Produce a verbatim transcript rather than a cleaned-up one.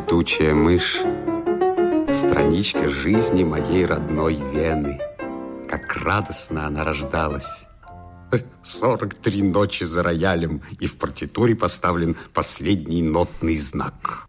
Летучая мышь, страничка жизни моей родной Вены. Как радостно она рождалась. Сорок три ночи за роялем, и в партитуре поставлен последний нотный знак.